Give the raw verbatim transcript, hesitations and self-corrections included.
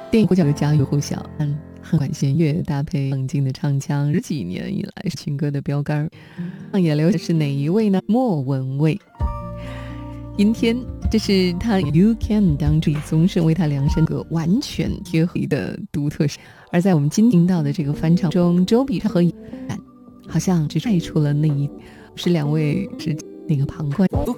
电影呼叫的家喻户晓，嗯，和管弦乐搭配冷静的唱腔，十几年以来是情歌的标杆。也留的是哪一位呢？莫文蔚。阴天，这是他 You Can 当中宗盛为他量身个完全贴合的独特。而在我们今听到的这个翻唱中，周笔畅和好像只带出了那一是两位是那个旁观。